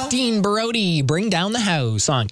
Dean Brody, bring down the house on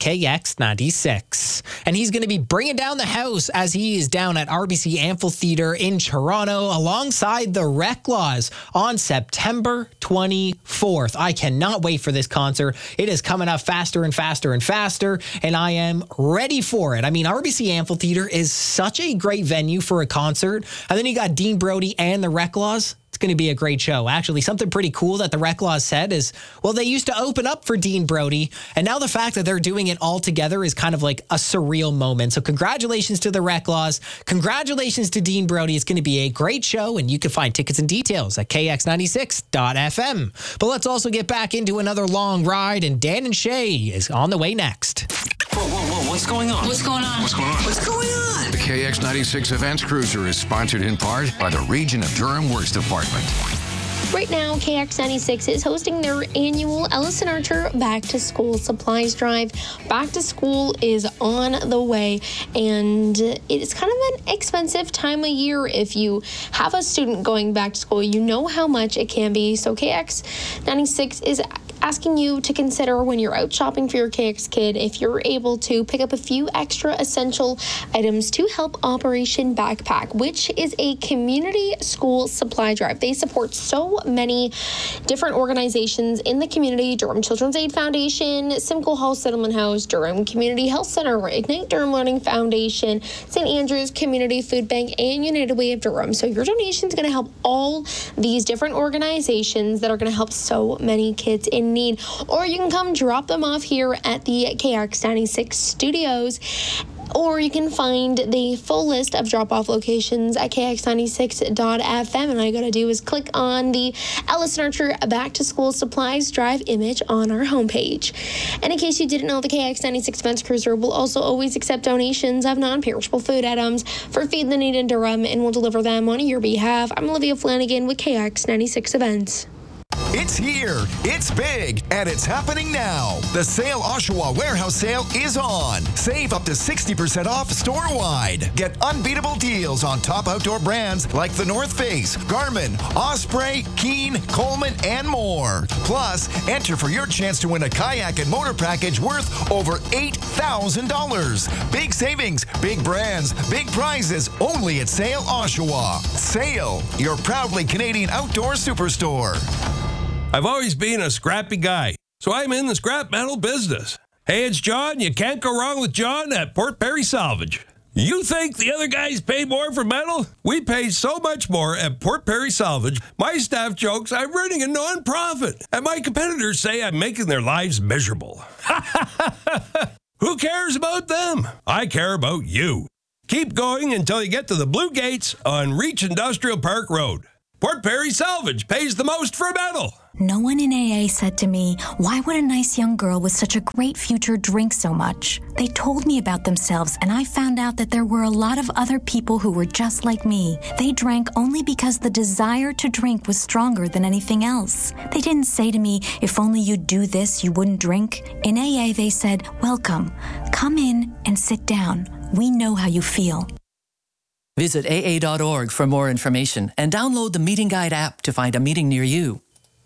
KX96. And he's going to be bringing down the house as he is down at RBC Amphitheatre in Toronto alongside the Reclaws on September 24th. I cannot wait for this concert. It is coming up faster and faster and faster, and I am ready for it. I mean, RBC Amphitheatre is such a great venue for a concert. And then you got Dean Brody and the Reclaws. It's going to be a great show. Actually, something pretty cool that the Reclaws said is, well, they used to open up for Dean Brody, and now the fact that they're doing it all together is kind of like a surreal moment. So congratulations to the Reclaws. Congratulations to Dean Brody. It's going to be a great show, and you can find tickets and details at kx96.fm. But let's also get back into another long ride, and Dan and Shay is on the way next. Whoa, what's going on? What's going on? What's going on? What's going on? The KX96 Events Cruiser is sponsored in part by the Region of Durham Works Department. Right now, KX96 is hosting their annual Ellison Archer Back to School Supplies Drive. Back to school is on the way, and it's kind of an expensive time of year. If you have a student going back to school, you know how much it can be. So KX96 is asking you to consider when you're out shopping for your KX kid, if you're able to pick up a few extra essential items to help Operation Backpack, which is a community school supply drive. They support so many different organizations in the community: Durham Children's Aid Foundation, Simcoe Hall Settlement House, Durham Community Health Center, Ignite Durham Learning Foundation, St. Andrews Community Food Bank, and United Way of Durham. So your donation is going to help all these different organizations that are going to help so many kids in need. Or you can come drop them off here at the KX96 studios, or you can find the full list of drop-off locations at kx96.fm, and all you gotta do is click on the Ellison Archer Back to School Supplies Drive image on our homepage. And in case you didn't know, the KX96 Events Cruiser will also always accept donations of non-perishable food items for Feed the Need in Durham, and will deliver them on your behalf. I'm Olivia Flanagan with KX96 Events. It's here, it's big, and it's happening now. The Sale Oshawa Warehouse Sale is on. Save up to 60% off store-wide. Get unbeatable deals on top outdoor brands like the North Face, Garmin, Osprey, Keen, Coleman, and more. Plus, enter for your chance to win a kayak and motor package worth over $8,000. Big savings, big brands, big prizes, only at Sale Oshawa. Sale, your proudly Canadian outdoor superstore. I've always been a scrappy guy, so I'm in the scrap metal business. Hey, it's John. You can't go wrong with John at Port Perry Salvage. You think the other guys pay more for metal? We pay so much more at Port Perry Salvage. My staff jokes I'm running a non-profit, and my competitors say I'm making their lives miserable. Who cares about them? I care about you. Keep going until you get to the Blue Gates on Reach Industrial Park Road. Port Perry Salvage pays the most for metal. No one in AA said to me, why would a nice young girl with such a great future drink so much? They told me about themselves, and I found out that there were a lot of other people who were just like me. They drank only because the desire to drink was stronger than anything else. They didn't say to me, if only you'd do this, you wouldn't drink. In AA, they said, welcome. Come in and sit down. We know how you feel. Visit AA.org for more information and download the Meeting Guide app to find a meeting near you.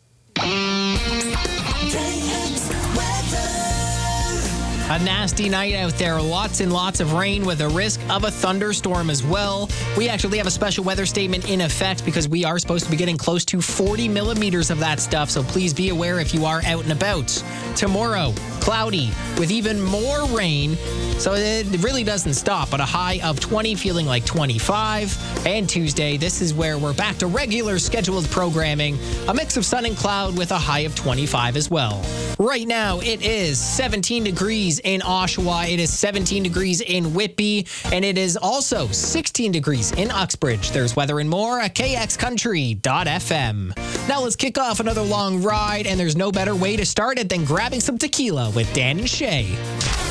A nasty night out there. Lots and lots of rain with a risk of a thunderstorm as well. We actually have a special weather statement in effect because we are supposed to be getting close to 40 millimeters of that stuff. So please be aware if you are out and about. Tomorrow, cloudy with even more rain. So it really doesn't stop, but a high of 20, feeling like 25. And Tuesday, this is where we're back to regular scheduled programming. A mix of sun and cloud with a high of 25 as well. Right now, it is 17 degrees in Oshawa. It is 17 degrees in Whitby. And it is also 16 degrees in Uxbridge. There's weather and more at kxcountry.fm. Now let's kick off another long ride. And there's no better way to start it than grabbing some tequila with Dan and Shay.